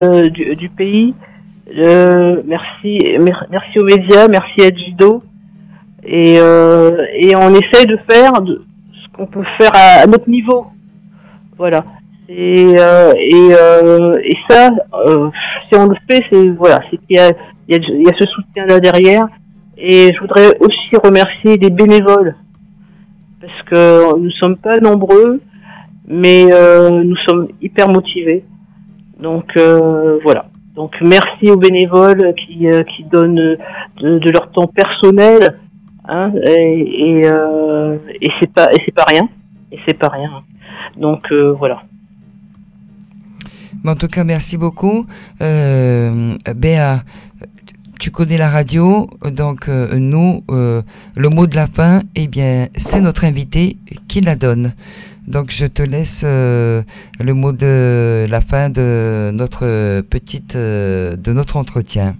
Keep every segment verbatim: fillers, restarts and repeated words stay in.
euh, du, du pays. Euh, merci, mer- merci aux médias, merci à Jido. Et, euh, et on essaye de faire de, ce qu'on peut faire à, à notre niveau. Voilà. Et, euh, et, euh, et ça, euh, si on le fait, c'est voilà, c'est qu'il y a, il y a, il y a ce soutien là derrière. Et je voudrais aussi remercier les bénévoles parce que nous sommes pas nombreux, mais euh, nous sommes hyper motivés. Donc euh, voilà. Donc merci aux bénévoles qui euh, qui donnent de, de leur temps personnel, hein, et et, euh, et c'est pas et c'est pas rien, et c'est pas rien. Donc euh, voilà. Mais en tout cas, merci beaucoup. Euh, Béa, tu connais la radio, donc euh, nous, euh, le mot de la fin, eh bien, c'est notre invité qui la donne. Donc je te laisse euh, le mot de la fin de notre petite, euh, de notre entretien.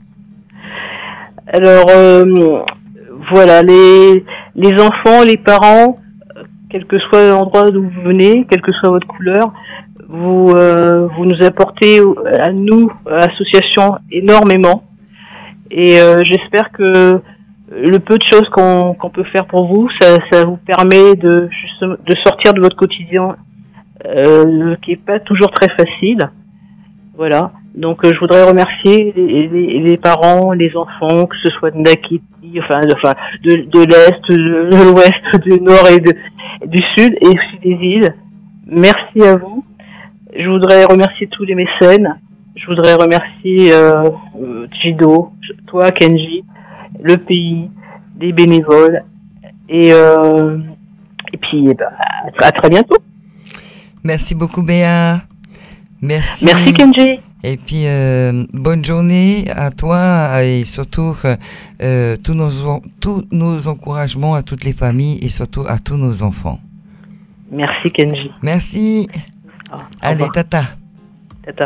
Alors euh, voilà, les les enfants, les parents, quel que soit l'endroit d'où vous venez, quelle que soit votre couleur, vous euh, vous nous apportez à nous, à l'association, énormément. Et euh, j'espère que le peu de choses qu'on qu'on peut faire pour vous, ça, ça vous permet de de sortir de votre quotidien, euh, qui est pas toujours très facile. Voilà. Donc euh, je voudrais remercier les, les, les parents, les enfants, que ce soit de Nakiti, enfin, de, enfin de, de l'est, de l'ouest, du nord et de, du sud, et aussi des îles. Merci à vous. Je voudrais remercier tous les mécènes. Je voudrais remercier euh, euh, Jido, toi Kenji, le pays, les bénévoles, et euh, et puis eh ben, à très bientôt. Merci beaucoup Béa. Merci. Merci Kenji. Et puis euh, bonne journée à toi et surtout euh, tous nos tous nos encouragements à toutes les familles et surtout à tous nos enfants. Merci Kenji. Merci. Oh, allez tata. Tata.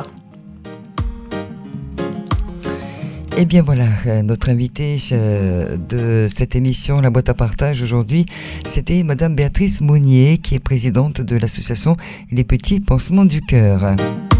Eh bien voilà, euh, notre invitée euh, de cette émission La Boîte à Partage aujourd'hui, c'était Madame Béatrice Monnier, qui est présidente de l'association Les Petits Pansements du Cœur.